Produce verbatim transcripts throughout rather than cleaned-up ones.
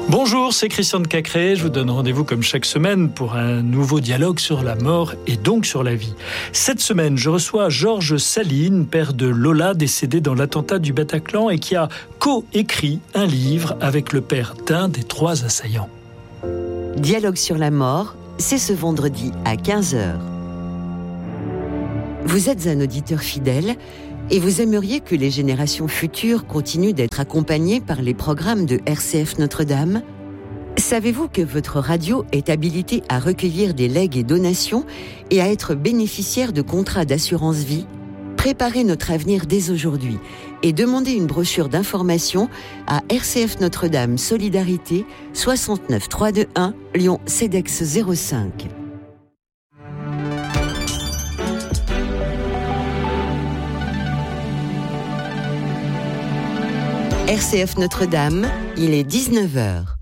Bonjour, c'est Christian de Cacré. Je vous donne rendez-vous comme chaque semaine pour un nouveau dialogue sur la mort et donc sur la vie. Cette semaine, je reçois Georges Saline, père de Lola, décédé dans l'attentat du Bataclan et qui a co-écrit un livre avec le père d'un des trois assaillants. Dialogue sur la mort, c'est ce vendredi à quinze heures. Vous êtes un auditeur fidèle et vous aimeriez que les générations futures continuent d'être accompagnées par les programmes de R C F Notre-Dame ? Savez-vous que votre radio est habilitée à recueillir des legs et donations et à être bénéficiaire de contrats d'assurance vie ? Préparez notre avenir dès aujourd'hui et demandez une brochure d'information à R C F Notre-Dame Solidarité soixante-neuf trois cent vingt-et-un Lyon CEDEX zéro cinq. R C F Notre-Dame, il est dix-neuf heures.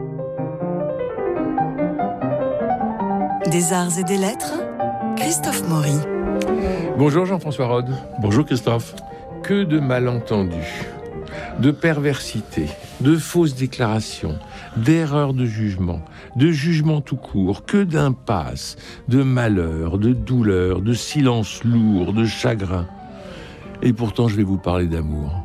Des arts et des lettres, Christophe Maury. Bonjour Jean-François Rode. Bonjour Christophe. Que de malentendus, de perversité, de fausses déclarations, d'erreurs de jugement, de jugement tout court, que d'impasses, de malheur, de douleur, de silence lourd, de chagrin. Et pourtant, je vais vous parler d'amour.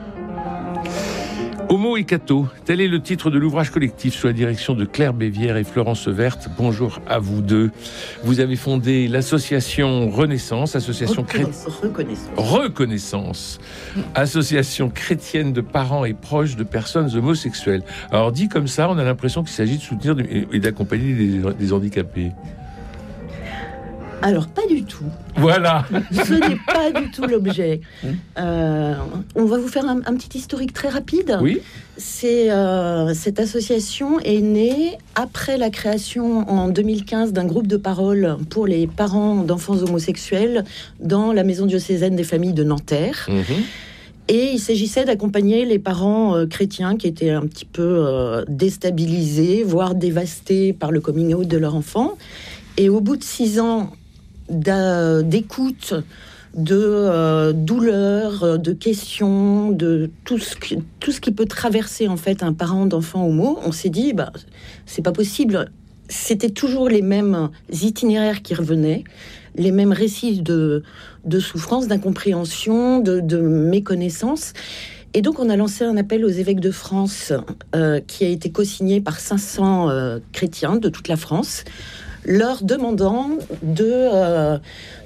Homo et Cato, tel est le titre de l'ouvrage collectif sous la direction de Claire Bévière et Florence Verte. Bonjour à vous deux. Vous avez fondé l'association Renaissance, association Reconnaissance. Cré... Reconnaissance. Reconnaissance, association chrétienne de parents et proches de personnes homosexuelles. Alors dit comme ça, on a l'impression qu'il s'agit de soutenir et d'accompagner des, des handicapés. Alors, pas du tout. Voilà. Ce n'est pas du tout l'objet. Euh, on va vous faire un, un petit historique très rapide. Oui. C'est, euh, cette association est née après la création en deux mille quinze d'un groupe de parole pour les parents d'enfants homosexuels dans la maison diocésaine des familles de Nanterre. Mmh. Et il s'agissait d'accompagner les parents euh, chrétiens qui étaient un petit peu euh, déstabilisés, voire dévastés par le coming out de leur enfant. Et au bout de six ans d'écoute, de euh, douleur, de questions, de tout ce, qui, tout ce qui peut traverser en fait un parent d'enfant homo, on s'est dit, bah, c'est pas possible. C'était toujours les mêmes itinéraires qui revenaient, les mêmes récits de, de souffrance, d'incompréhension, de, de méconnaissance. Et donc, on a lancé un appel aux évêques de France euh, qui a été co-signé par cinq cents euh, chrétiens de toute la France, leur demandant de... Euh,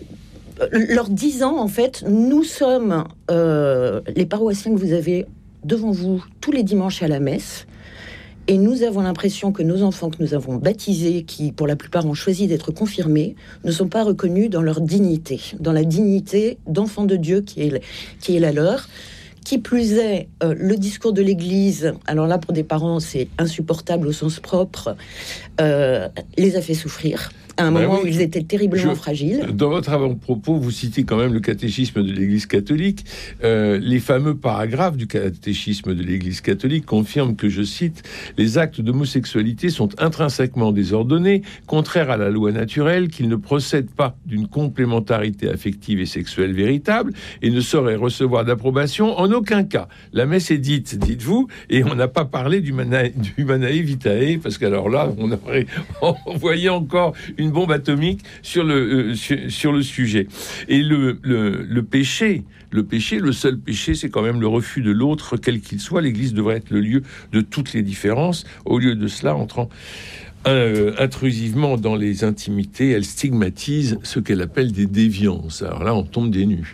leur disant, en fait, nous sommes euh, les paroissiens que vous avez devant vous tous les dimanches à la messe, et nous avons l'impression que nos enfants que nous avons baptisés, qui pour la plupart ont choisi d'être confirmés, ne sont pas reconnus dans leur dignité, dans la dignité d'enfants de Dieu qui est, qui est la leur. Qui plus est, euh, le discours de l'Église, alors là, pour des parents, c'est insupportable au sens propre, euh, les a fait souffrir. À un ben moment oui, où ils étaient terriblement je, fragiles. Dans votre avant-propos, vous citez quand même le catéchisme de l'Église catholique. Euh, les fameux paragraphes du catéchisme de l'Église catholique confirment que, je cite, « Les actes d'homosexualité sont intrinsèquement désordonnés, contraires à la loi naturelle, qu'ils ne procèdent pas d'une complémentarité affective et sexuelle véritable et ne sauraient recevoir d'approbation en aucun cas. La messe est dite, dites-vous, et on n'a pas parlé du Humanae, du Humanae Vitae, parce qu'alors là, on aurait envoyé encore une bombe atomique sur le, euh, sur, sur le sujet. Et le, le, le péché, le péché, le seul péché, c'est quand même le refus de l'autre, quel qu'il soit. L'Église devrait être le lieu de toutes les différences. Au lieu de cela, entrant euh, intrusivement dans les intimités, elle stigmatise ce qu'elle appelle des déviances. Alors là, on tombe des nues.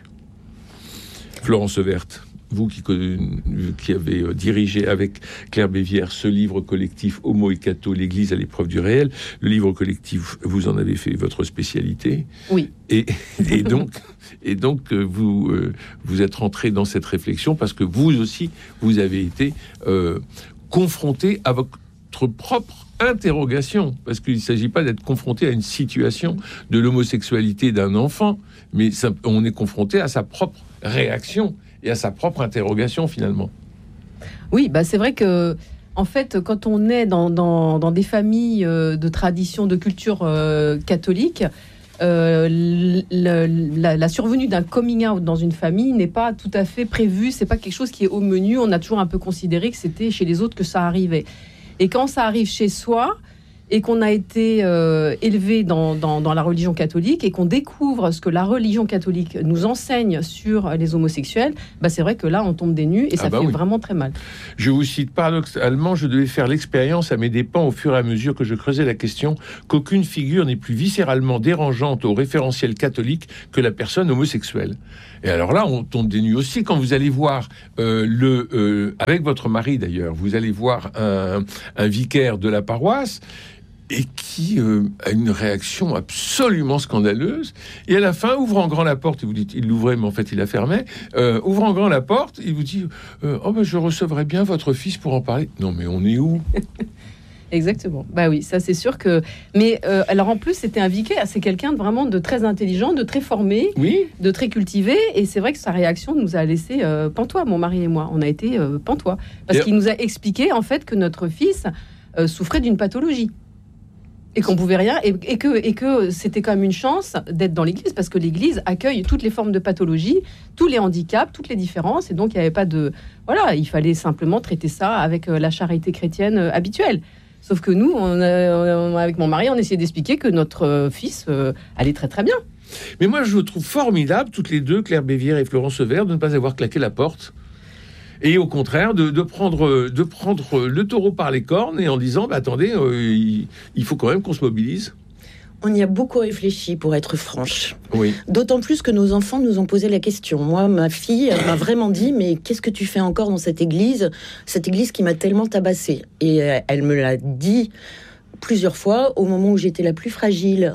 Florence Verte, vous qui, qui avez dirigé avec Claire Bévière ce livre collectif Homo et Cato, l'Église à l'épreuve du réel, le livre collectif, vous en avez fait votre spécialité. Oui. Et, et donc, et donc vous, euh, vous êtes rentré dans cette réflexion parce que vous aussi, vous avez été euh, confronté à votre propre interrogation, parce qu'il ne s'agit pas d'être confronté à une situation de l'homosexualité d'un enfant, mais ça, on est confronté à sa propre réaction et à sa propre interrogation finalement. Oui, bah c'est vrai que en fait, quand on est dans, dans, dans des familles euh, de tradition, de culture euh, catholique, euh, le, la, la survenue d'un coming out dans une famille n'est pas tout à fait prévue. C'est pas quelque chose qui est au menu. On a toujours un peu considéré que c'était chez les autres que ça arrivait. Et quand ça arrive chez soi, et qu'on a été euh, élevé dans, dans, dans la religion catholique, et qu'on découvre ce que la religion catholique nous enseigne sur les homosexuels, bah c'est vrai que là, on tombe des nues, et ça ah bah fait oui. vraiment très mal. Je vous cite, paradoxalement, je devais faire l'expérience à mes dépens au fur et à mesure que je creusais la question qu'aucune figure n'est plus viscéralement dérangeante au référentiel catholique que la personne homosexuelle. Et alors là, on tombe des nues aussi quand vous allez voir euh, le euh, avec votre mari d'ailleurs, vous allez voir un, un vicaire de la paroisse et qui euh, a une réaction absolument scandaleuse. Et à la fin, ouvrant grand la porte, et vous dites, il l'ouvrait, mais en fait, il la fermait. Euh, ouvrant grand la porte, il vous dit, euh, oh ben, je recevrai bien votre fils pour en parler. Non, mais on est où? Exactement. Bah oui, ça c'est sûr que. Mais euh, alors en plus, c'était un vicaire. C'est quelqu'un de vraiment de très intelligent, de très formé, oui. de très cultivé. Et c'est vrai que sa réaction nous a laissé euh, pantois, mon mari et moi. On a été euh, pantois parce et... qu'il nous a expliqué en fait que notre fils euh, souffrait d'une pathologie. Et qu'on pouvait rien, et, et, que, et que c'était quand même une chance d'être dans l'Église, parce que l'Église accueille toutes les formes de pathologie, tous les handicaps, toutes les différences, et donc il n'y avait pas de... Voilà, il fallait simplement traiter ça avec la charité chrétienne habituelle. Sauf que nous, on a, on, avec mon mari, on essayait d'expliquer que notre fils euh, allait très très bien. Mais moi, je trouve formidable, toutes les deux, Claire Bévière et Florence Sevère, de ne pas avoir claqué la porte. Et au contraire, de, de, prendre, de prendre le taureau par les cornes et en disant, bah, attendez, euh, il, il faut quand même qu'on se mobilise. On y a beaucoup réfléchi, pour être franche. Oui. D'autant plus que nos enfants nous ont posé la question. Moi, ma fille elle m'a vraiment dit, mais qu'est-ce que tu fais encore dans cette église? Cette église qui m'a tellement tabassée. Et elle me l'a dit plusieurs fois, au moment où j'étais la plus fragile,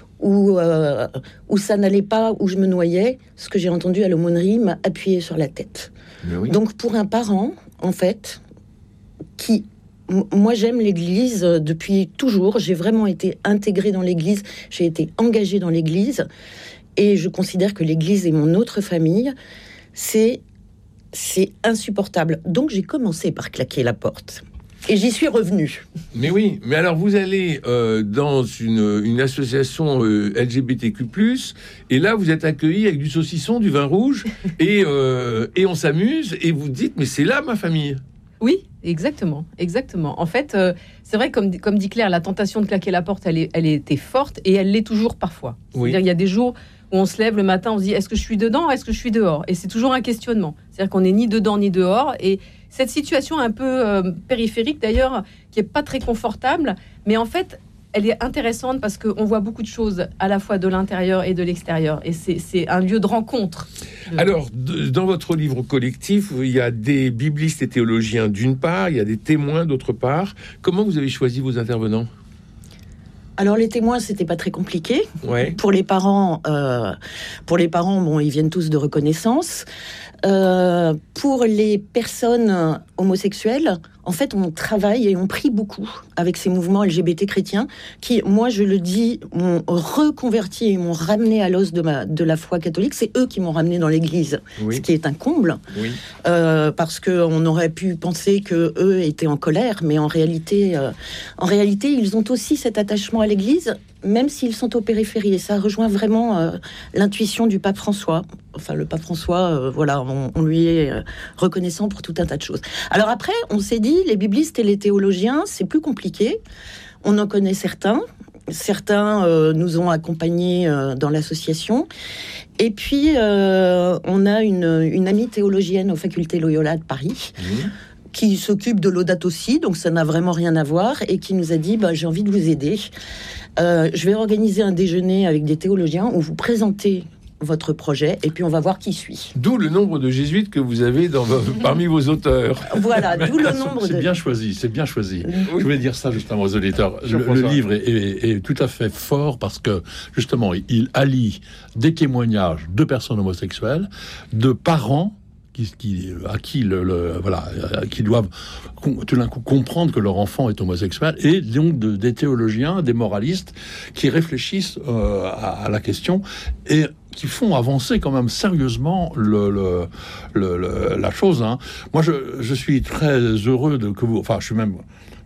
où, euh, où ça n'allait pas, où je me noyais. Ce que j'ai entendu à l'aumônerie m'a appuyé sur la tête. Oui. Donc pour un parent, en fait, qui... Moi, j'aime l'Église depuis toujours. J'ai vraiment été intégrée dans l'Église. J'ai été engagée dans l'Église. Et je considère que l'Église est mon autre famille. C'est, c'est insupportable. Donc, j'ai commencé par claquer la porte. Et j'y suis revenue. Mais oui, mais alors vous allez euh, dans une, une association euh, L G B T Q plus, et là vous êtes accueillis avec du saucisson, du vin rouge, et, euh, et on s'amuse, et vous dites, mais c'est là ma famille. Oui, exactement, exactement. En fait, euh, c'est vrai, comme, comme dit Claire, la tentation de claquer la porte, elle, est, elle était forte, et elle l'est toujours parfois. Oui. C'est-à-dire, il y a des jours où on se lève le matin, on se dit, est-ce que je suis dedans, est-ce que je suis dehors? Et c'est toujours un questionnement. C'est-à-dire qu'on n'est ni dedans, ni dehors, et cette situation un peu euh, périphérique, d'ailleurs, qui n'est pas très confortable, mais en fait, elle est intéressante parce qu'on voit beaucoup de choses à la fois de l'intérieur et de l'extérieur. Et c'est, c'est un lieu de rencontre. Alors, de, dans votre livre collectif, il y a des biblistes et théologiens d'une part, il y a des témoins d'autre part. Comment vous avez choisi vos intervenants ? Alors les témoins, c'était pas très compliqué. Ouais. Pour les parents, euh, pour les parents, bon, ils viennent tous de reconnaissance. Euh, pour les personnes homosexuelles, en fait, on travaille et on prie beaucoup avec ces mouvements L G B T chrétiens qui, moi, je le dis, m'ont reconverti et m'ont ramené à l'os de, ma, de la foi catholique. C'est eux qui m'ont ramené dans l'Église, oui. Ce qui est un comble, oui. euh, parce qu'on aurait pu penser que eux étaient en colère, mais en réalité, euh, en réalité, ils ont aussi cet attachement à l'Église, même s'ils sont aux périphéries. Et ça rejoint vraiment euh, l'intuition du pape François. Enfin, le pape François, euh, voilà, on, on lui est euh, reconnaissant pour tout un tas de choses. Alors après, on s'est dit, les biblistes et les théologiens, c'est plus compliqué. On en connaît certains. Certains euh, nous ont accompagnés euh, dans l'association. Et puis, euh, on a une, une amie théologienne aux facultés Loyola de Paris, mmh. qui s'occupe de Laudato aussi, donc ça n'a vraiment rien à voir, et qui nous a dit, bah, j'ai envie de vous aider. Euh, je vais organiser un déjeuner avec des théologiens où vous présentez votre projet, et puis on va voir qui suit. D'où le nombre de jésuites que vous avez dans, parmi vos auteurs. Voilà, d'où le nombre c'est de... C'est bien choisi, c'est bien choisi. Oui. Je voulais dire ça justement aux auditeurs. Le, le livre est, est, est tout à fait fort parce que, justement, il allie des témoignages de personnes homosexuelles, de parents Qui, qui, à qui le, le voilà, qui doivent tout d'un coup comprendre que leur enfant est homosexuel, et donc de, des théologiens, des moralistes qui réfléchissent euh, à, à la question et qui font avancer quand même sérieusement le, le, le, le, la chose. Hein. Moi, je, je suis très heureux de que vous. Enfin, je suis même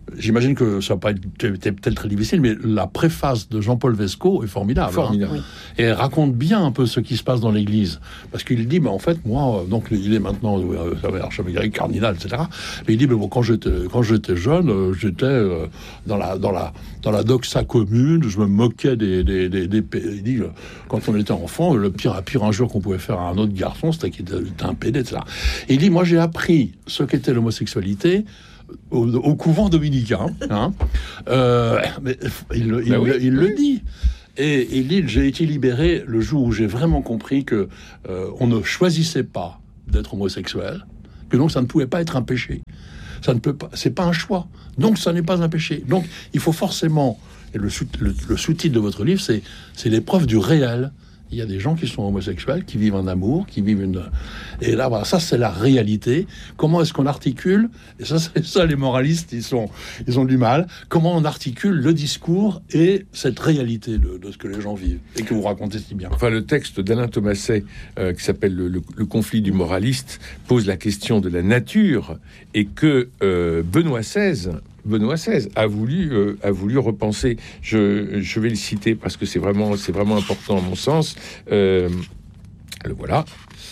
j'imagine que ça n'a pas été peut-être très difficile, mais la préface de Jean-Paul Vesco est formidable. Formidable. Hein. Et elle raconte bien un peu ce qui se passe dans l'Église. Parce qu'il dit, mais en fait, moi, donc il est maintenant euh, archevêque cardinal, et cetera. Mais il dit, mais bon, quand j'étais, quand j'étais jeune, euh, j'étais euh, dans, la, dans, la, dans la doxa commune, je me moquais des... des, des, des il dit, euh, quand on était enfant, le pire, la pire injure qu'on pouvait faire à un autre garçon, c'était qu'il était, était un pédé, et cetera. Et il dit, moi, j'ai appris ce qu'était l'homosexualité Au, au couvent dominicain, hein. euh, mais il, il, ben oui, il, il oui. le dit. Et il dit, j'ai été libéré le jour où j'ai vraiment compris que euh, on ne choisissait pas d'être homosexuel, que donc ça ne pouvait pas être un péché. Ça ne peut pas, c'est pas un choix. Donc ça n'est pas un péché. Donc il faut forcément, et le, sous, le, le sous-titre de votre livre, c'est, c'est l'épreuve du réel. Il y a des gens qui sont homosexuels, qui vivent un amour, qui vivent une... Et là, voilà, ça, c'est la réalité. Comment est-ce qu'on articule? Et ça, c'est ça, les moralistes, ils, sont, ils ont du mal. Comment on articule le discours et cette réalité de, de ce que les gens vivent et que vous racontez si bien? Enfin, le texte d'Alain Thomasset, euh, qui s'appelle le, le, le conflit du moraliste, pose la question de la nature et que euh, Benoît seize... Benoît seize a voulu, euh, a voulu repenser. Je, je vais le citer parce que c'est vraiment, c'est vraiment important à mon sens. Euh, le voilà.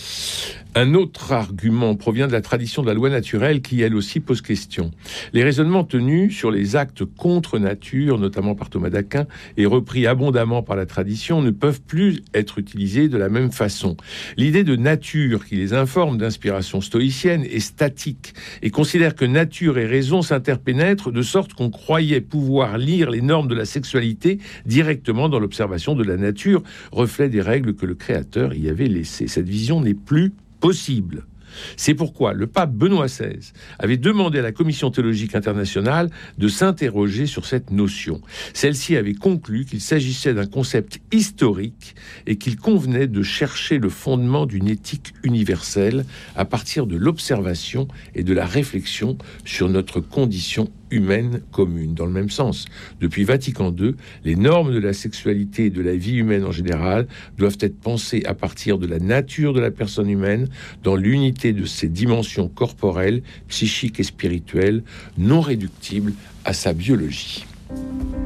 Un autre argument provient de la tradition de la loi naturelle qui, elle aussi, pose question. Les raisonnements tenus sur les actes contre nature, notamment par Thomas d'Aquin, et repris abondamment par la tradition, ne peuvent plus être utilisés de la même façon. L'idée de nature qui les informe d'inspiration stoïcienne est statique et considère que nature et raison s'interpénètrent de sorte qu'on croyait pouvoir lire les normes de la sexualité directement dans l'observation de la nature, reflet des règles que le Créateur y avait laissées. Cette vision n'est plus possible. C'est pourquoi le pape Benoît seize avait demandé à la Commission théologique internationale de s'interroger sur cette notion. Celle-ci avait conclu qu'il s'agissait d'un concept historique et qu'il convenait de chercher le fondement d'une éthique universelle à partir de l'observation et de la réflexion sur notre condition humaine commune. Dans le même sens, depuis Vatican deux, les normes de la sexualité et de la vie humaine en général doivent être pensées à partir de la nature de la personne humaine, dans l'unité de ses dimensions corporelles, psychiques et spirituelles, non réductibles à sa biologie.